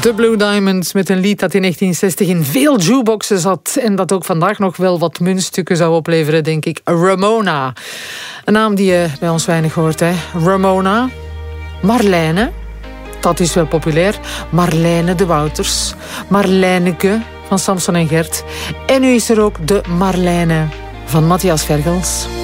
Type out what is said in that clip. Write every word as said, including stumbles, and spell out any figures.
De Blue Diamonds met een lied dat in negentien zestig in veel jukeboxen zat en dat ook vandaag nog wel wat muntstukken zou opleveren, denk ik. Ramona. Een naam die je bij ons weinig hoort, hè. Ramona. Marlijne. Dat is wel populair. Marlijne de Wouters. Marlijneke van Samson en Gert. En nu is er ook de Marlijne van Matthias Vergels.